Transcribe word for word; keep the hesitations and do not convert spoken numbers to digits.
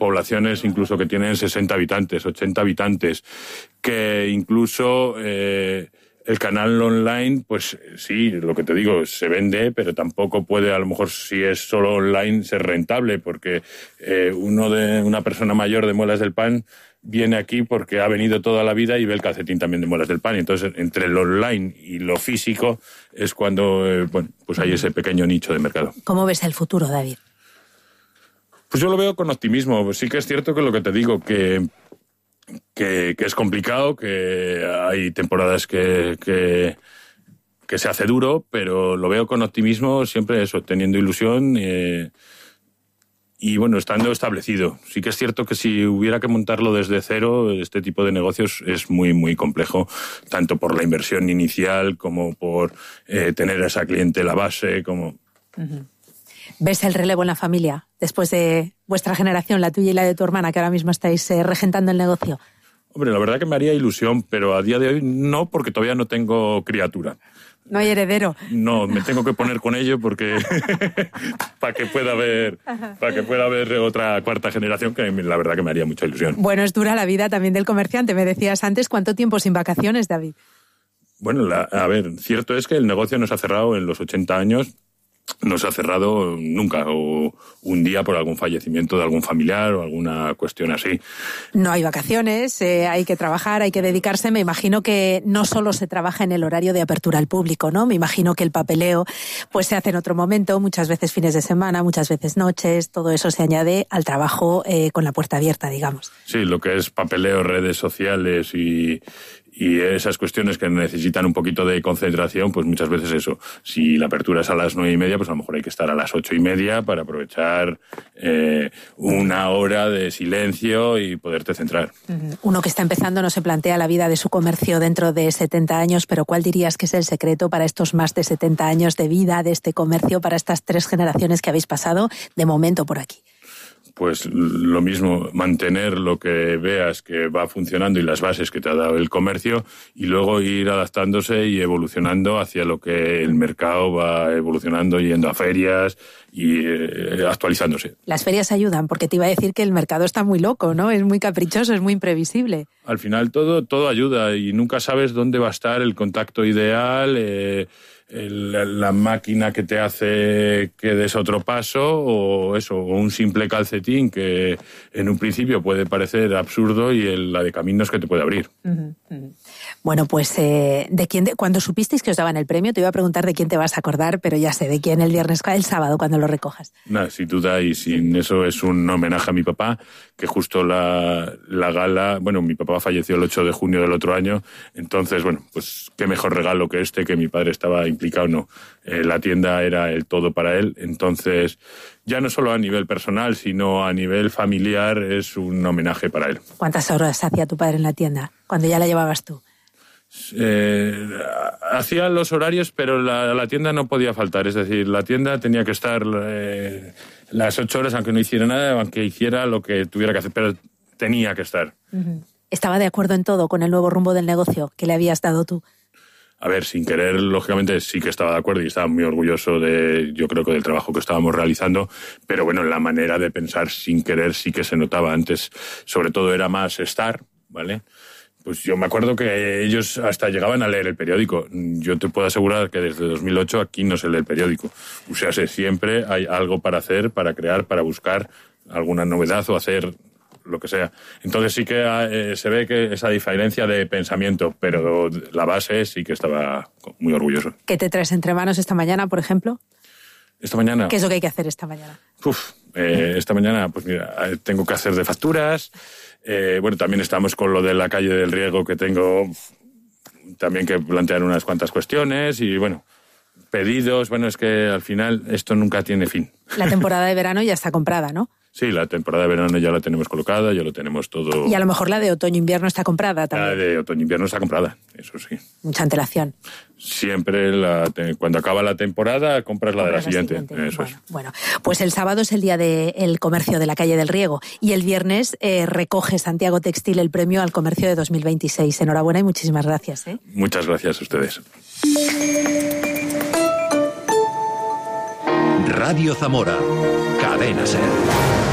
poblaciones incluso que tienen sesenta habitantes, ochenta habitantes, que incluso eh, el canal online, pues sí, lo que te digo, se vende, pero tampoco puede, a lo mejor si es solo online, ser rentable, porque eh, uno de una persona mayor de Muelas del Pan viene aquí porque ha venido toda la vida y ve el calcetín también de Muelas del Pan. Entonces, entre lo online y lo físico es cuando eh, bueno, pues hay ese pequeño nicho de mercado. ¿Cómo ves el futuro, David? Pues yo lo veo con optimismo. Sí que es cierto que lo que te digo, que, que, que es complicado, que hay temporadas que, que, que se hace duro, pero lo veo con optimismo, siempre eso, teniendo ilusión eh, y bueno, estando establecido. Sí que es cierto que si hubiera que montarlo desde cero, este tipo de negocios es muy, muy complejo, tanto por la inversión inicial como por eh, tener a esa clientela base, como... Uh-huh. ¿Ves el relevo en la familia después de vuestra generación, la tuya y la de tu hermana, que ahora mismo estáis eh, regentando el negocio? Hombre, la verdad que me haría ilusión, pero a día de hoy no, porque todavía no tengo criatura. No hay heredero. No, me tengo que poner con ello porque para que pueda haber para que pueda haber otra cuarta generación, que la verdad que me haría mucha ilusión. Bueno, es dura la vida también del comerciante. Me decías antes, ¿cuánto tiempo sin vacaciones, David? Bueno, la, a ver, cierto es que el negocio no se ha cerrado en los ochenta años. No se ha cerrado nunca, o un día por algún fallecimiento de algún familiar o alguna cuestión así. No hay vacaciones, eh, hay que trabajar, hay que dedicarse. Me imagino que no solo se trabaja en el horario de apertura al público, ¿no? Me imagino que el papeleo pues se hace en otro momento, muchas veces fines de semana, muchas veces noches. Todo eso se añade al trabajo eh, con la puerta abierta, digamos. Sí, lo que es papeleo, redes sociales y... Y esas cuestiones que necesitan un poquito de concentración, pues muchas veces eso. Si la apertura es a las nueve y media, pues a lo mejor hay que estar a las ocho y media para aprovechar eh, una hora de silencio y poderte centrar. Uno que está empezando no se plantea la vida de su comercio dentro de setenta años, pero ¿cuál dirías que es el secreto para estos más de setenta años de vida de este comercio, para estas tres generaciones que habéis pasado de momento por aquí? Pues lo mismo, mantener lo que veas que va funcionando y las bases que te ha dado el comercio, y luego ir adaptándose y evolucionando hacia lo que el mercado va evolucionando, yendo a ferias y eh, actualizándose. Las ferias ayudan, porque te iba a decir que el mercado está muy loco, ¿no? Es muy caprichoso, es muy imprevisible. Al final todo, todo ayuda y nunca sabes dónde va a estar el contacto ideal, eh, el, la máquina que te hace que des otro paso, o eso, o un simple calcetín que en un principio puede parecer absurdo y el, la de caminos que te puede abrir. Uh-huh, uh-huh. Bueno, pues eh, de quién de, cuando supisteis que os daban el premio, te iba a preguntar de quién te vas a acordar, pero ya sé de quién el viernes, el sábado, cuando lo recojas. Nada, sin duda, y sin eso es un homenaje a mi papá, que justo la, la gala, bueno, mi papá falleció el ocho de junio del otro año, entonces, bueno, pues qué mejor regalo que este, que mi padre estaba implicado, no. Eh, la tienda era el todo para él, entonces, ya no solo a nivel personal, sino a nivel familiar, es un homenaje para él. ¿Cuántas horas hacía tu padre en la tienda, cuando ya la llevabas tú? Eh, hacía los horarios, pero la, la tienda no podía faltar. Es decir, la tienda tenía que estar eh, las ocho horas, aunque no hiciera nada, aunque hiciera lo que tuviera que hacer, pero tenía que estar. Uh-huh. ¿Estaba de acuerdo en todo con el nuevo rumbo del negocio que le habías dado tú? A ver, sin querer, lógicamente sí que estaba de acuerdo y estaba muy orgulloso de, yo creo que del trabajo que estábamos realizando, pero bueno, la manera de pensar sin querer sí que se notaba. Antes, sobre todo, era más estar, ¿vale? Pues yo me acuerdo que ellos hasta llegaban a leer el periódico. Yo te puedo asegurar que desde dos mil ocho aquí no se lee el periódico. O sea, siempre hay algo para hacer, para crear, para buscar alguna novedad o hacer lo que sea. Entonces sí que eh, se ve que esa diferencia de pensamiento, pero la base sí que estaba muy orgulloso. ¿Qué te traes entre manos esta mañana, por ejemplo? ¿Esta mañana? ¿Qué es lo que hay que hacer esta mañana? Uf, eh, esta mañana, pues mira, tengo que hacer de facturas. Eh, bueno, también estamos con lo de la calle del Riego, que tengo también que plantear unas cuantas cuestiones y, bueno, pedidos. Bueno, es que al final esto nunca tiene fin. La temporada de verano ya está comprada, ¿no? Sí, la temporada de verano ya la tenemos colocada, ya lo tenemos todo. Y a lo mejor la de otoño-invierno está comprada también. La de otoño-invierno está comprada, eso sí. Mucha antelación. Siempre, la, cuando acaba la temporada, compras la compras de la, la siguiente. siguiente. Eso bueno, es. Bueno, pues el sábado es el día del comercio de la calle del Riego y el viernes eh, recoge Santiago Textil el premio al comercio de dos mil veintiséis. Enhorabuena y muchísimas gracias. ¿eh? Muchas gracias a ustedes. Radio Zamora, Cadena Ser.